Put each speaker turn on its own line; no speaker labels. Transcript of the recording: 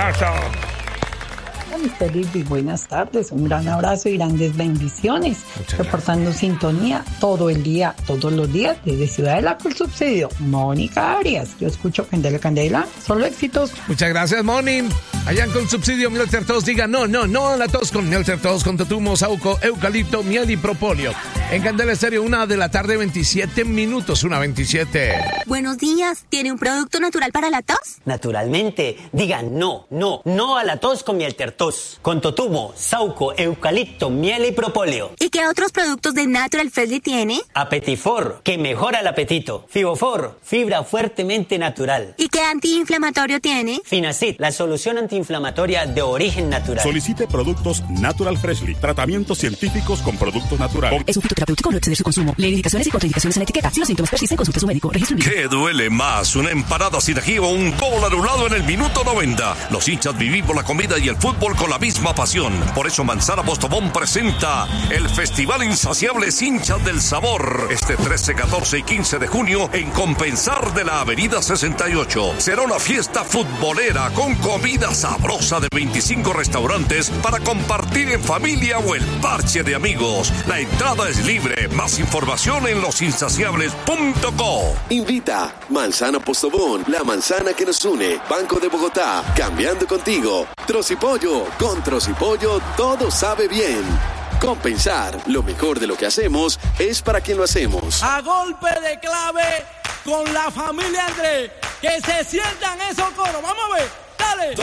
abrazo.
Mr. Ricky, buenas tardes, un gran abrazo y grandes bendiciones. Reportando sintonía todo el día, todos los días, desde Ciudadela con Subsidio. Mónica Arias, yo escucho Candela Candela, solo éxitos.
Muchas gracias, Moni. Allá con Subsidio, Mielter Tos, diga no a la tos con Mielter Tos, con Totumo, Sauco, Eucalipto, Miel y Propóleo. En Candela Estéreo, 1:27 p.m, 1:27.
Buenos días, ¿tiene un producto natural para la tos?
Naturalmente, diga no a la tos con Mielter Tos, con Totumo, Sauco, Eucalipto, Miel y Propóleo.
¿Y qué otros productos de Natural Freshly tiene?
Apetifor, que mejora el apetito. Fibofor, fibra fuertemente natural.
¿Y qué antiinflamatorio tiene?
Finacid, la solución antiinflamatoria de origen natural.
Solicite productos Natural Freshly, tratamientos científicos con productos naturales.
Es un fitoterapéutico, no exceder su consumo. Lee indicaciones y contraindicaciones en la etiqueta. Si los síntomas persisten, consulte a su médico. Registro UNID.
¿Qué duele más? ¿Una empanada sin ají o un gol anulado en el minuto 90? Los hinchas vivimos la comida y el fútbol con la misma pasión. Por eso Manzana Postobón presenta el Festival Insaciables Hinchas del Sabor. Este 13, 14 y 15 de junio en Compensar de la Avenida 68. Será una fiesta futbolera con comida sabrosa de 25 restaurantes para compartir en familia o el parche de amigos. La entrada es libre. Más información en losinsaciables.co.
Invita Manzana Postobón, la manzana que nos une. Banco de Bogotá, cambiando contigo. Trocipollo, con Trocipollo todo sabe bien. Compensar, lo mejor de lo que hacemos es para quien lo hacemos.
A golpe de clave con la familia Andrés, que se sientan esos coros. Vamos a ver, dale.